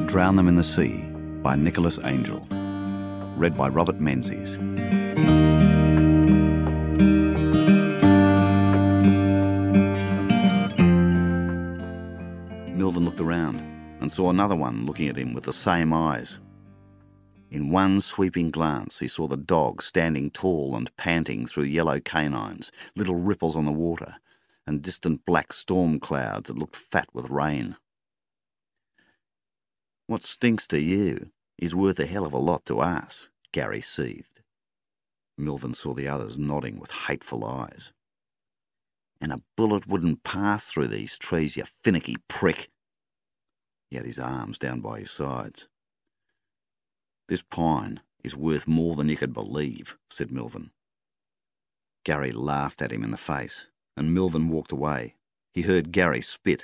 Drown Them in the Sea by Nicholas Angel. Read by Robert Menzies. Milvan looked around and saw another one looking at him with the same eyes. In one sweeping glance he saw the dog standing tall and panting through yellow canines, little ripples on the water, and distant black storm clouds that looked fat with rain. "What stinks to you is worth a hell of a lot to us," Gary seethed. Milvan saw the others nodding with hateful eyes. "And a bullet wouldn't pass through these trees, you finicky prick." He had his arms down by his sides. "This pine is worth more than you could believe," said Milvan. Gary laughed at him in the face, and Milvan walked away. He heard Gary spit.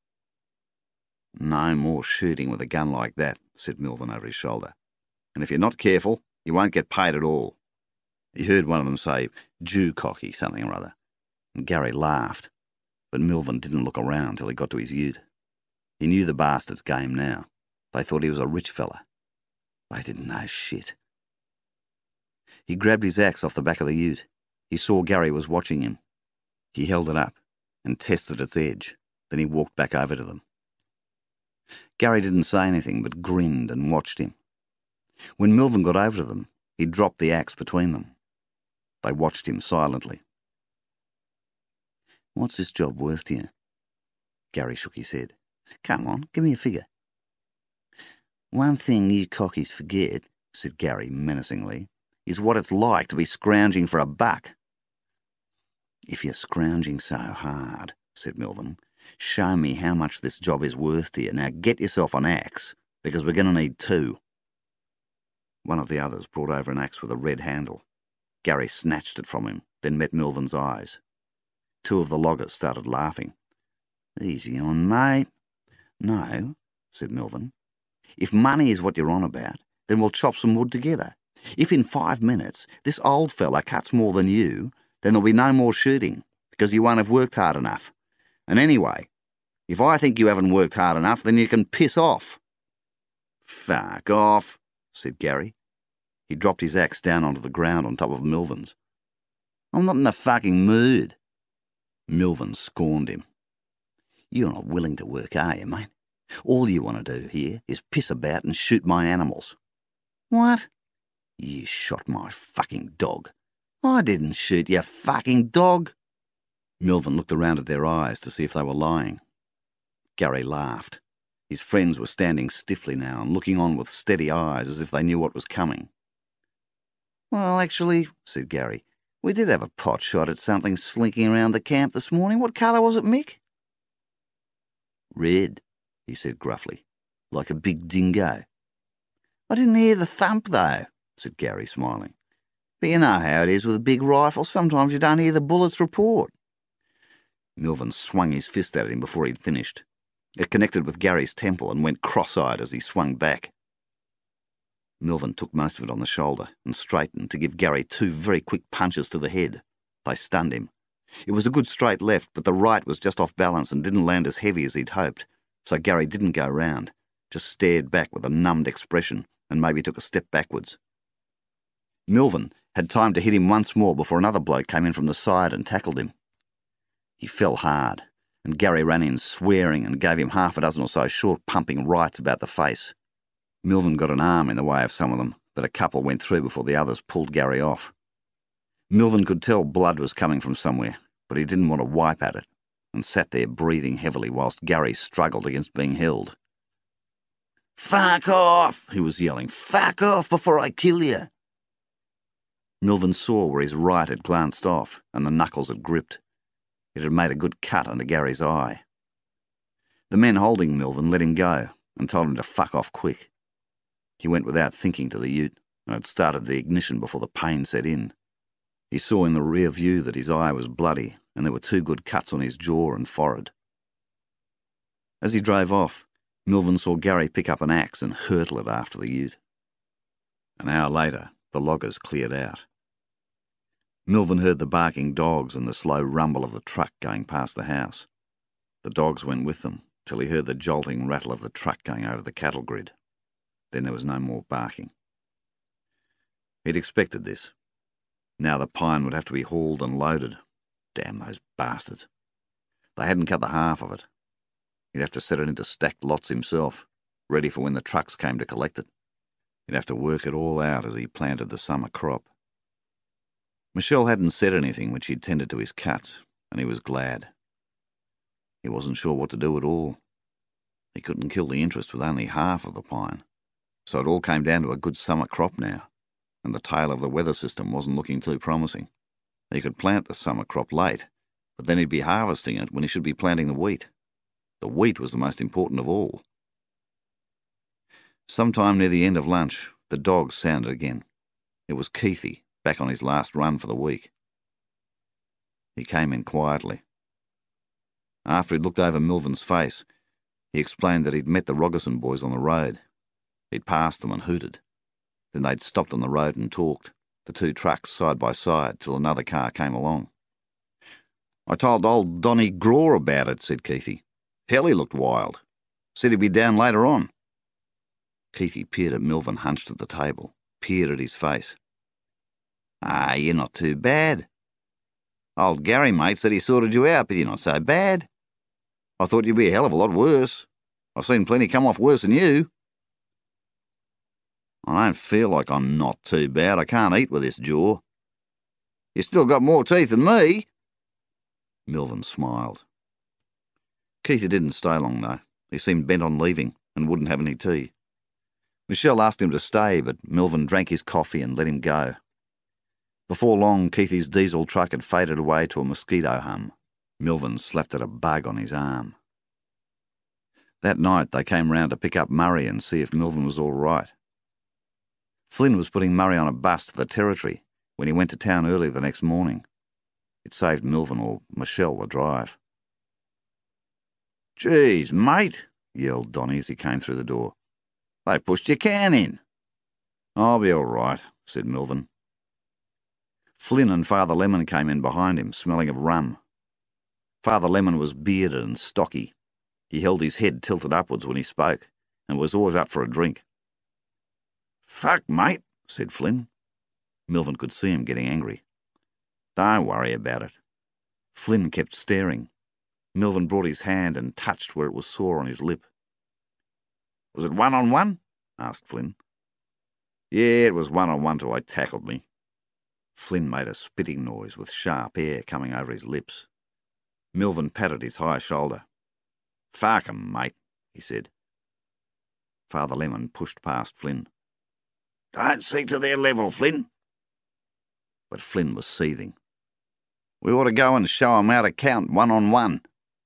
"No more shooting with a gun like that," said Milvan over his shoulder. "And if you're not careful, you won't get paid at all." He heard one of them say, "Jew cocky," something or other, and Gary laughed, but Milvan didn't look around till he got to his ute. He knew the bastards' game now. They thought he was a rich fella. They didn't know shit. He grabbed his axe off the back of the ute. He saw Gary was watching him. He held it up and tested its edge. Then he walked back over to them. Gary didn't say anything but grinned and watched him. When Milvan got over to them, he dropped the axe between them. They watched him silently. "What's this job worth to you?" Gary shook his head. "Come on, give me a figure." "One thing you cockies forget," said Gary menacingly, "is what it's like to be scrounging for a buck." "If you're scrounging so hard," said Milvan, "show me how much this job is worth to you. Now get yourself an axe, because we're going to need two." One of the others brought over an axe with a red handle. Gary snatched it from him, then met Milvan's eyes. Two of the loggers started laughing. "Easy on, mate." "No," said Milvan. "If money is what you're on about, then we'll chop some wood together. If in 5 minutes this old fella cuts more than you, then there'll be no more shooting, because you won't have worked hard enough. And anyway, if I think you haven't worked hard enough, then you can piss off." "Fuck off," said Gary. He dropped his axe down onto the ground on top of Milvan's. "I'm not in the fucking mood." Milvan scorned him. "You're not willing to work, are you, mate? All you want to do here is piss about and shoot my animals." "What?" "You shot my fucking dog." "I didn't shoot your fucking dog." Milvan looked around at their eyes to see if they were lying. Gary laughed. His friends were standing stiffly now and looking on with steady eyes as if they knew what was coming. "Well, actually," said Gary, "we did have a pot shot at something slinking around the camp this morning. What colour was it, Mick?" "Red," he said gruffly, "like a big dingo." "I didn't hear the thump, though," said Gary, smiling. "But you know how it is with a big rifle. Sometimes you don't hear the bullets report." Milvan swung his fist at him before he'd finished. It connected with Gary's temple and went cross-eyed as he swung back. Milvan took most of it on the shoulder and straightened to give Gary 2 very quick punches to the head. They stunned him. It was a good straight left, but the right was just off balance and didn't land as heavy as he'd hoped, so Gary didn't go round, just stared back with a numbed expression and maybe took a step backwards. Milvan had time to hit him once more before another bloke came in from the side and tackled him. He fell hard, and Gary ran in swearing and gave him 6 or so short pumping rights about the face. Milvan got an arm in the way of some of them, but a couple went through before the others pulled Gary off. Milvan could tell blood was coming from somewhere, but he didn't want to wipe at it, and sat there breathing heavily whilst Gary struggled against being held. "Fuck off," he was yelling. "Fuck off before I kill you." Milvan saw where his right had glanced off and the knuckles had gripped. It had made a good cut under Gary's eye. The men holding Milvan let him go and told him to fuck off quick. He went without thinking to the ute and had started the ignition before the pain set in. He saw in the rear view that his eye was bloody and there were 2 good cuts on his jaw and forehead. As he drove off, Milvan saw Gary pick up an axe and hurtle it after the ute. An hour later, the loggers cleared out. Milvan heard the barking dogs and the slow rumble of the truck going past the house. The dogs went with them, till he heard the jolting rattle of the truck going over the cattle grid. Then there was no more barking. He'd expected this. Now the pine would have to be hauled and loaded. Damn those bastards. They hadn't cut the half of it. He'd have to set it into stacked lots himself, ready for when the trucks came to collect it. He'd have to work it all out as he planted the summer crop. Michelle hadn't said anything when she'd tended to his cuts, and he was glad. He wasn't sure what to do at all. He couldn't kill the interest with only half of the pine, so it all came down to a good summer crop now, and the tail of the weather system wasn't looking too promising. He could plant the summer crop late, but then he'd be harvesting it when he should be planting the wheat. The wheat was the most important of all. Sometime near the end of lunch, the dogs sounded again. It was Keithy, back on his last run for the week. He came in quietly. After he'd looked over Milvan's face, he explained that he'd met the Rogerson boys on the road. He'd passed them and hooted. Then they'd stopped on the road and talked, the two trucks side by side, till another car came along. "I told old Donny Graw about it," said Keithy. "Hell, he looked wild. Said he'd be down later on." Keithy peered at Milvan hunched at the table, peered at his face. "Ah, you're not too bad. Old Gary, mate, said he sorted you out, but you're not so bad. I thought you'd be a hell of a lot worse. I've seen plenty come off worse than you." "I don't feel like I'm not too bad. I can't eat with this jaw." "You still got more teeth than me." Milvan smiled. Keithy didn't stay long, though. He seemed bent on leaving and wouldn't have any tea. Michelle asked him to stay, but Milvan drank his coffee and let him go. Before long, Keithy's diesel truck had faded away to a mosquito hum. Milvan slapped at a bug on his arm. That night they came round to pick up Murray and see if Milvan was all right. Flynn was putting Murray on a bus to the Territory when he went to town early the next morning. It saved Milvan or Michelle the drive. "Geez, mate," yelled Donny as he came through the door. "They've pushed your can in." "I'll be all right," said Milvan. Flynn and Father Lemon came in behind him, smelling of rum. Father Lemon was bearded and stocky. He held his head tilted upwards when he spoke, and was always up for a drink. "Fuck, mate," said Flynn. Milvan could see him getting angry. "Don't worry about it." Flynn kept staring. Milvan brought his hand and touched where it was sore on his lip. "Was it one-on-one?" asked Flynn. "Yeah, it was one-on-one till they tackled me." Flynn made a spitting noise with sharp air coming over his lips. Milvan patted his high shoulder. "Fuck 'em, mate," he said. Father Lemon pushed past Flynn. "Don't sink to their level, Flynn." But Flynn was seething. "We ought to go and show 'em how to count one-on-one."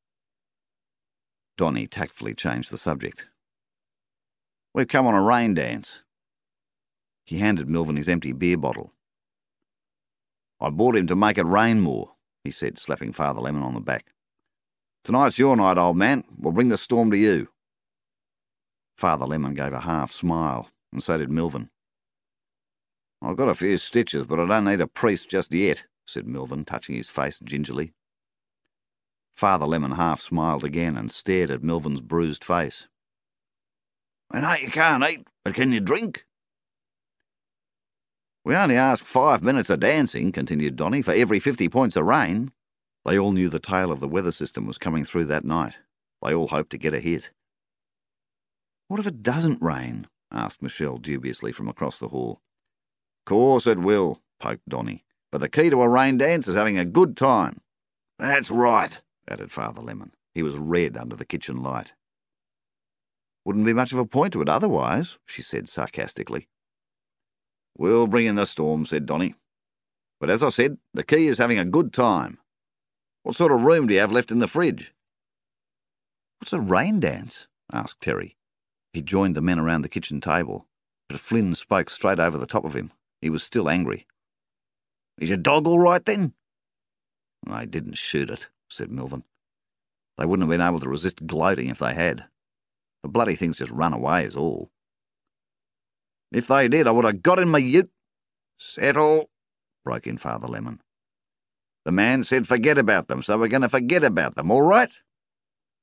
Donny tactfully changed the subject. "We've come on a rain dance." He handed Milvan his empty beer bottle. "I bought him to make it rain more," he said, slapping Father Lemon on the back. "Tonight's your night, old man. We'll bring the storm to you." Father Lemon gave a half smile, and so did Milvan. "I've got a few stitches, but I don't need a priest just yet," said Milvan, touching his face gingerly. Father Lemon half smiled again and stared at Milvan's bruised face. "I know you can't eat, but can you drink?" "We only ask 5 minutes of dancing," continued Donny, "for every 50 points of rain." They all knew the tail of the weather system was coming through that night. They all hoped to get a hit. "What if it doesn't rain?" asked Michelle dubiously from across the hall. "Course it will," poked Donny. "But the key to a rain dance is having a good time." "That's right," added Father Lemon. He was red under the kitchen light. "Wouldn't be much of a point to it otherwise," she said sarcastically. "We'll bring in the storm," said Donny. "But as I said, the key is having a good time. What sort of room do you have left in the fridge?" "What's a rain dance?" asked Terry. He joined the men around the kitchen table, but Flynn spoke straight over the top of him. He was still angry. "Is your dog all right then?" "They didn't shoot it," said Milvan. "They wouldn't have been able to resist gloating if they had. The bloody thing's just run away is all." "If they did, I would have got in my ute." "Settle," broke in Father Lemon. "The man said forget about them, so we're going to forget about them, all right?"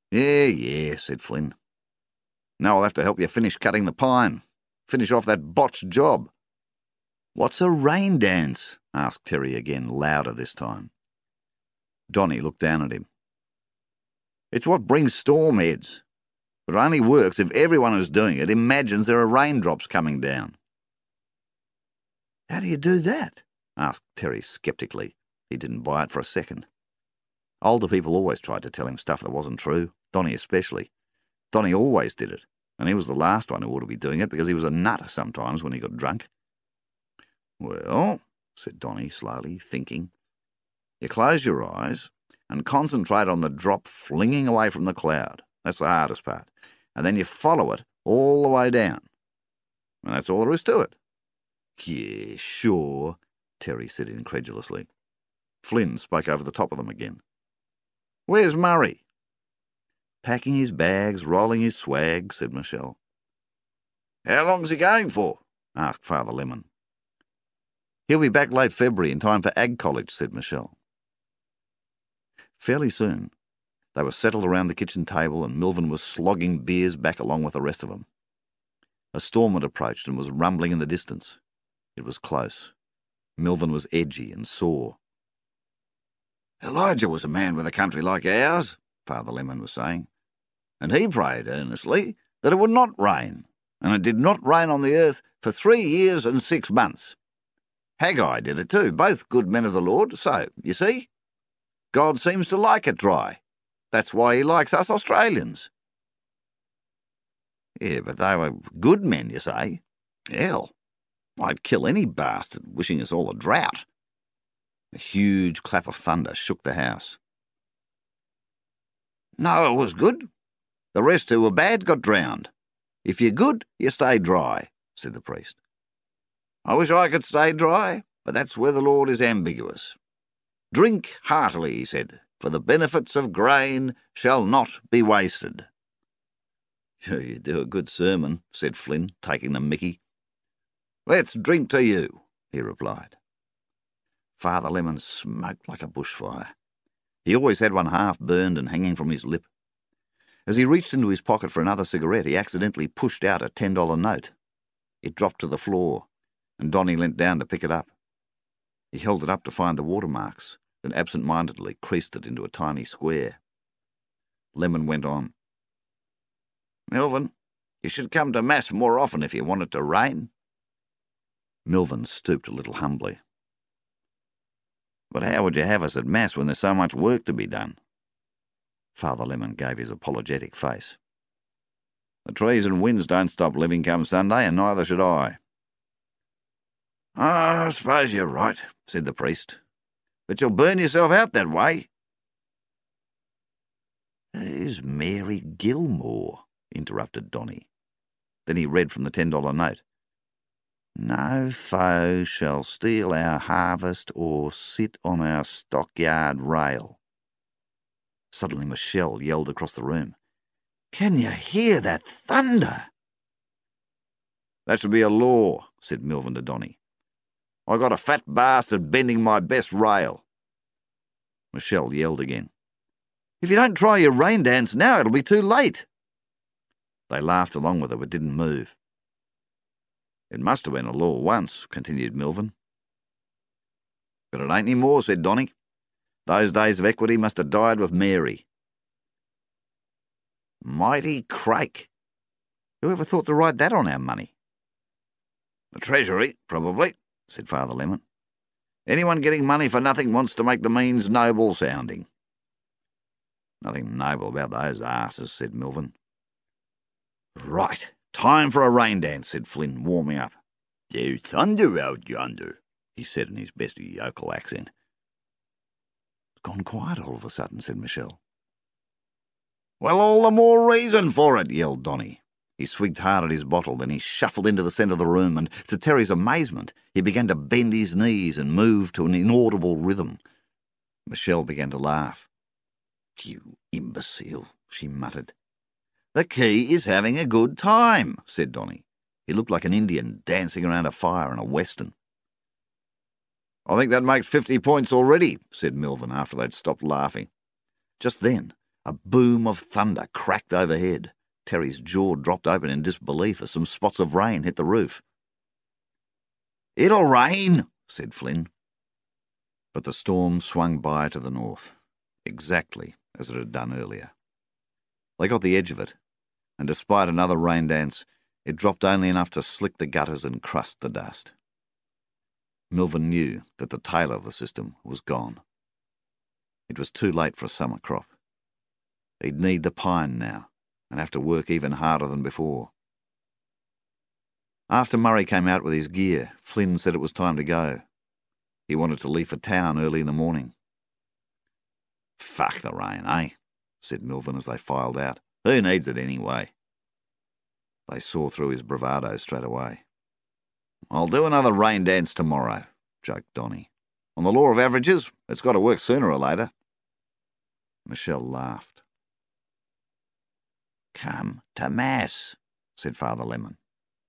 Yeah, said Flynn. Now I'll have to help you finish cutting the pine. Finish off that botched job. What's a rain dance? Asked Terry again, louder this time. Donny looked down at him. It's what brings storm heads. But it only works if everyone who's doing it imagines there are raindrops coming down. How do you do that? Asked Terry sceptically. He didn't buy it for a second. Older people always tried to tell him stuff that wasn't true, Donny especially. Donny always did it, and he was the last one who ought to be doing it because he was a nut sometimes when he got drunk. Well, said Donny slowly, thinking, you close your eyes and concentrate on the drop flinging away from the cloud. That's the hardest part. And then you follow it all the way down. And that's all there is to it. Yeah, sure, Terry said incredulously. Flynn spoke over the top of them again. Where's Murray? Packing his bags, rolling his swag, said Michelle. How long's he going for? Asked Father Lemon. He'll be back late February in time for Ag College, said Michelle. Fairly soon, they were settled around the kitchen table and Milvin was slogging beers back along with the rest of them. A storm had approached and was rumbling in the distance. It was close. Milvin was edgy and sore. Elijah was a man with a country like ours, Father Lemon was saying, and he prayed earnestly that it would not rain, and it did not rain on the earth for 3 years and 6 months. Haggai did it too, both good men of the Lord, so, you see, God seems to like it dry. That's why he likes us Australians. Yeah, but they were good men, you say? Hell, I'd kill any bastard wishing us all a drought. A huge clap of thunder shook the house. Noah was good. The rest who were bad got drowned. If you're good, you stay dry, said the priest. I wish I could stay dry, but that's where the Lord is ambiguous. Drink heartily, he said, for the benefits of grain shall not be wasted. You do a good sermon, said Flynn, taking the mickey. Let's drink to you, he replied. Father Lemon smoked like a bushfire. He always had one half burned and hanging from his lip. As he reached into his pocket for another cigarette, he accidentally pushed out a $10 note. It dropped to the floor, and Donny leant down to pick it up. He held it up to find the watermarks, then absent-mindedly creased it into a tiny square. Lemon went on. Milvin, you should come to Mass more often if you want it to rain. Milvin stooped a little humbly. But how would you have us at Mass when there's so much work to be done? Father Lemon gave his apologetic face. The trees and winds don't stop living come Sunday, and neither should I. I suppose you're right, said the priest. But you'll burn yourself out that way. Who's Mary Gilmore? Interrupted Donny. Then he read from the $10 note. No foe shall steal our harvest or sit on our stockyard rail. Suddenly Michelle yelled across the room. Can you hear that thunder? That should be a law, said Milvin to Donny. I got a fat bastard bending my best rail. Michelle yelled again. If you don't try your rain dance now, it'll be too late. They laughed along with her but didn't move. It must have been a law once, continued Milvin. But it ain't any more, said Donny. Those days of equity must have died with Mary. Mighty crake. Who ever thought to write that on our money? The Treasury, probably, said Father Lemon. Anyone getting money for nothing wants to make the means noble sounding. Nothing noble about those asses, said Milvin. Right. Time for a rain dance, said Flynn, warming up. There's thunder out yonder, he said in his best yokel accent. It's gone quiet all of a sudden, said Michelle. Well, all the more reason for it, yelled Donny. He swigged hard at his bottle, then he shuffled into the centre of the room, and to Terry's amazement, he began to bend his knees and move to an inaudible rhythm. Michelle began to laugh. You imbecile, she muttered. The key is having a good time, said Donny. He looked like an Indian dancing around a fire in a western. I think that makes 50 points already, said Milvin after they'd stopped laughing. Just then, A boom of thunder cracked overhead. Terry's jaw dropped open in disbelief as some spots of rain hit the roof. "It'll rain," said Flynn. But the storm swung by to the north, exactly as it had done earlier. They got the edge of it, and despite another rain dance, it dropped only enough to slick the gutters and crust the dust. Milvan knew that the tail of the system was gone. It was too late for a summer crop. He'd need the pine now, and have to work even harder than before. After Murray came out with his gear, Flynn said it was time to go. He wanted to leave for town early in the morning. "Fuck the rain, eh?" said Milvan as they filed out. "Who needs it anyway?" They saw through his bravado straight away. "I'll do another rain dance tomorrow," joked Donnie. "On the law of averages, it's got to work sooner or later." Michelle laughed. "Come to Mass," said Father Lemon.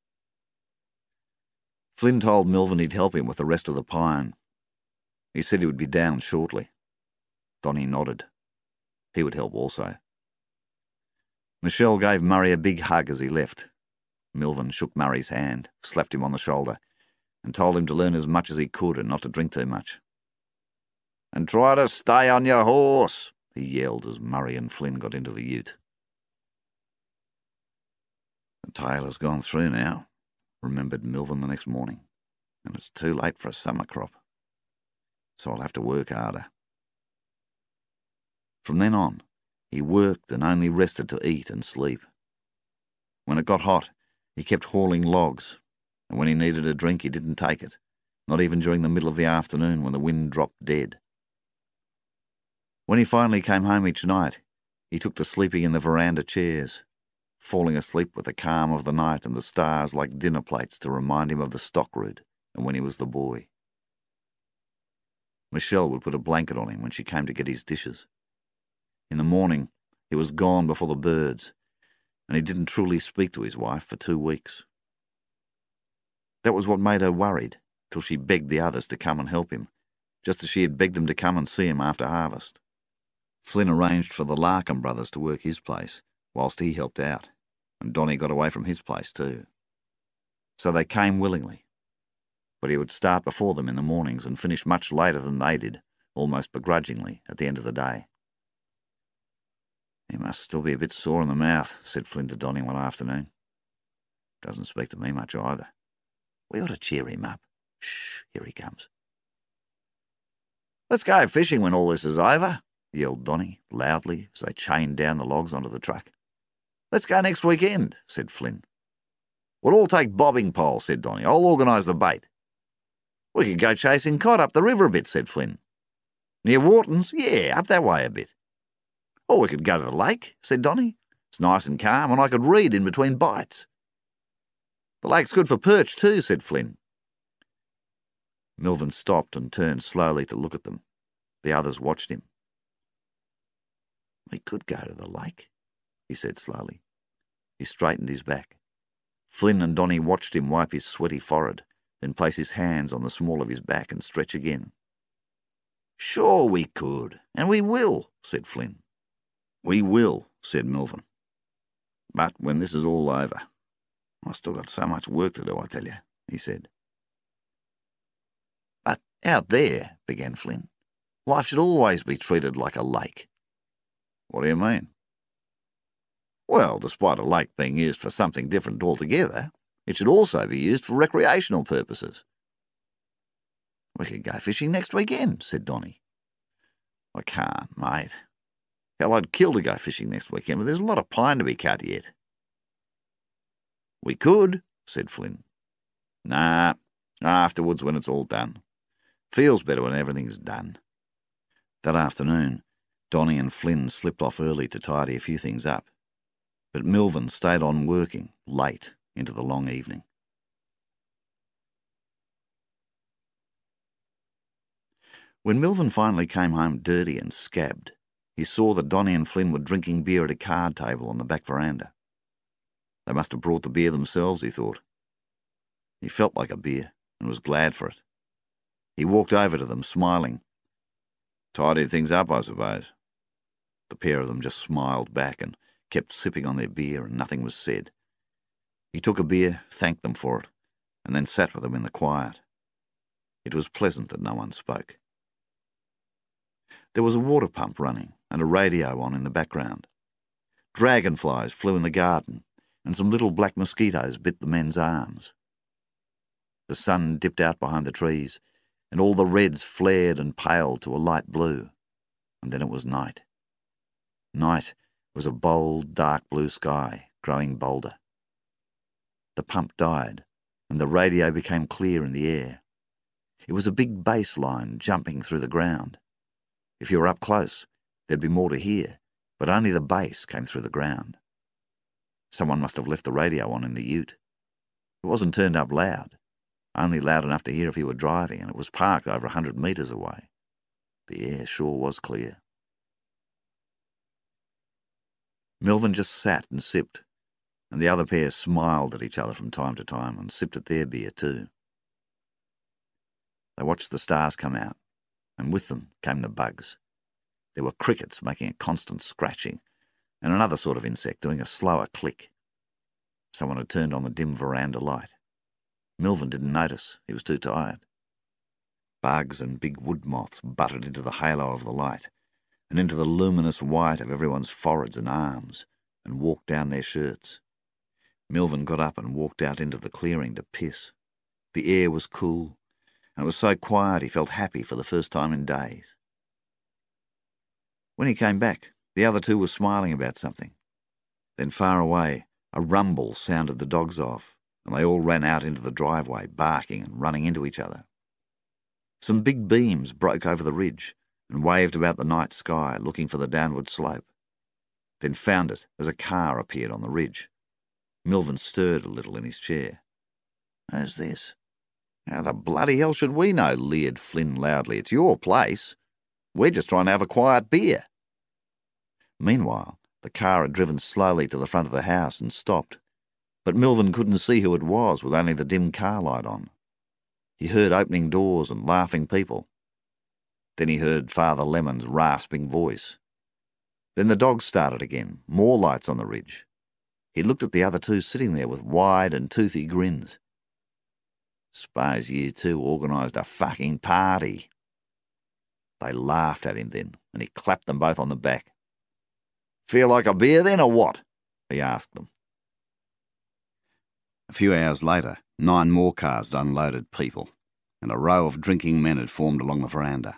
Flynn told Milvan he'd help him with the rest of the pine. He said he would be down shortly. Donnie nodded. He would help also. Michelle gave Murray a big hug as he left. Milvan shook Murray's hand, slapped him on the shoulder, and told him to learn as much as he could and not to drink too much. "And try to stay on your horse," he yelled as Murray and Flynn got into the ute. "The tail has gone through now," remembered Milvan the next morning, "and it's too late for a summer crop. So I'll have to work harder." From then on, he worked and only rested to eat and sleep. When it got hot, he kept hauling logs, and when he needed a drink, he didn't take it, not even during the middle of the afternoon when the wind dropped dead. When he finally came home each night, he took to sleeping in the veranda chairs, falling asleep with the calm of the night and the stars like dinner plates to remind him of the stock route and when he was the boy. Michelle would put a blanket on him when she came to get his dishes. In the morning, he was gone before the birds, and he didn't truly speak to his wife for 2 weeks. That was what made her worried, till she begged the others to come and help him, just as she had begged them to come and see him after harvest. Flynn arranged for the Larkin brothers to work his place, whilst he helped out, and Donnie got away from his place too. So they came willingly, but he would start before them in the mornings and finish much later than they did, almost begrudgingly, at the end of the day. "He must still be a bit sore in the mouth," said Flynn to Donnie one afternoon. "Doesn't speak to me much either. We ought to cheer him up. Shh, here he comes." "Let's go fishing when all this is over," yelled Donnie loudly as they chained down the logs onto the truck. "Let's go next weekend," said Flynn. "We'll all take bobbing poles," said Donnie. "I'll organise the bait." "We could go chasing cod up the river a bit," said Flynn. "Near Wharton's? Yeah, up that way a bit." "Or we could go to the lake," said Donnie. "It's nice and calm, and I could read in between bites." "The lake's good for perch too," said Flynn. Milvan stopped and turned slowly to look at them. The others watched him. "We could go to the lake," he said slowly. He straightened his back. Flynn and Donnie watched him wipe his sweaty forehead, then place his hands on the small of his back and stretch again. "Sure we could, and we will," said Flynn. "We will," said Milvan. "But when this is all over, I've still got so much work to do, I tell you," he said. "But out there," began Flynn, "life should always be treated like a lake." "What do you mean?" "Well, despite a lake being used for something different altogether, it should also be used for recreational purposes." "We could go fishing next weekend," said Donnie. "I can't, mate. Hell, I'd kill to go fishing next weekend, but there's a lot of pine to be cut yet." "We could," said Flynn. "Nah, afterwards when it's all done. Feels better when everything's done." That afternoon, Donnie and Flynn slipped off early to tidy a few things up, but Milvan stayed on working late into the long evening. When Milvan finally came home dirty and scabbed, he saw that Donnie and Flynn were drinking beer at a card table on the back veranda. They must have brought the beer themselves, he thought. He felt like a beer and was glad for it. He walked over to them, smiling. "Tidied things up, I suppose." The pair of them just smiled back and kept sipping on their beer, and nothing was said. He took a beer, thanked them for it, and then sat with them in the quiet. It was pleasant that no one spoke. There was a water pump running and a radio on in the background. Dragonflies flew in the garden, and some little black mosquitoes bit the men's arms. The sun dipped out behind the trees, and all the reds flared and paled to a light blue, and then it was night. Night was a bold, dark blue sky, growing bolder. The pump died, and the radio became clear in the air. It was a big bass line jumping through the ground. If you were up close, there'd be more to hear, but only the bass came through the ground. Someone must have left the radio on in the ute. It wasn't turned up loud, only loud enough to hear if you were driving, and it was parked over 100 metres away. The air sure was clear. Melvyn just sat and sipped, and the other pair smiled at each other from time to time and sipped at their beer too. They watched the stars come out, and with them came the bugs. There were crickets making a constant scratching, and another sort of insect doing a slower click. Someone had turned on the dim veranda light. Melvyn didn't notice, he was too tired. Bugs and big wood moths butted into the halo of the light, and into the luminous white of everyone's foreheads and arms, and walked down their shirts. Melvyn got up and walked out into the clearing to piss. The air was cool, and it was so quiet he felt happy for the first time in days. When he came back, the other two were smiling about something. Then far away, a rumble sounded the dogs off, and they all ran out into the driveway, barking and running into each other. Some big beams broke over the ridge and waved about the night sky, looking for the downward slope, then found it as a car appeared on the ridge. Melvyn stirred a little in his chair. "Who's this?" "How the bloody hell should we know?" leered Flynn loudly. "It's your place. We're just trying to have a quiet beer." Meanwhile, the car had driven slowly to the front of the house and stopped, but Melvyn couldn't see who it was with only the dim car light on. He heard opening doors and laughing people. Then he heard Father Lemon's rasping voice. Then the dogs started again, more lights on the ridge. He looked at the other two sitting there with wide and toothy grins. "Suppose you two organised a fucking party." They laughed at him then, and he clapped them both on the back. "Feel like a beer then, or what?" he asked them. A few hours later, 9 more cars had unloaded people, and a row of drinking men had formed along the veranda.